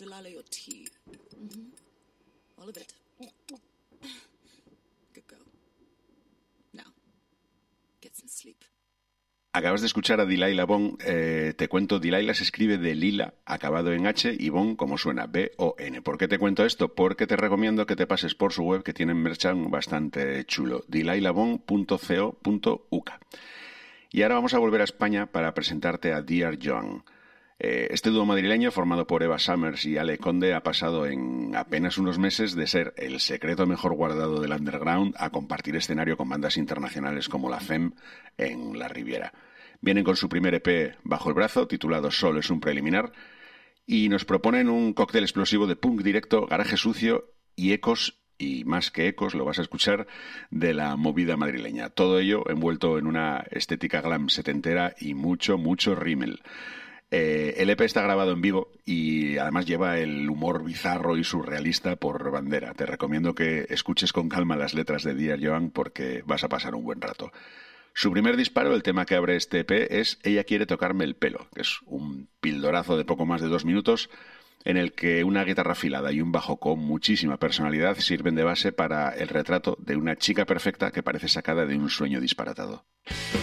Delilah your tea. Mm-hmm. All of it. Good girl. Now, get some sleep. Acabas de escuchar a Delilah Bone. Te cuento, Delilah se escribe de Lila, acabado en H, y Bone como suena, B-O-N. ¿Por qué te cuento esto? Porque te recomiendo que te pases por su web, que tienen merchan bastante chulo, delilahlbone.co.uk. Y ahora vamos a volver a España para presentarte a Dear Joan. Este dúo madrileño, formado por Eva Summers y Ale Conde, ha pasado en apenas unos meses de ser el secreto mejor guardado del underground a compartir escenario con bandas internacionales como la FEM en la Riviera. Vienen con su primer EP bajo el brazo, titulado Solo es un preliminar, y nos proponen un cóctel explosivo de punk directo, garaje sucio y ecos, y más que ecos, lo vas a escuchar, de la movida madrileña. Todo ello envuelto en una estética glam setentera y mucho, mucho rímel. El EP está grabado en vivo y además lleva el humor bizarro y surrealista por bandera. Te recomiendo que escuches con calma las letras de Dear Joan porque vas a pasar un buen rato. Su primer disparo, el tema que abre este EP, es Ella quiere tocarme el pelo, que es un pildorazo de poco más de 2 minutos en el que una guitarra afilada y un bajo con muchísima personalidad sirven de base para el retrato de una chica perfecta que parece sacada de un sueño disparatado.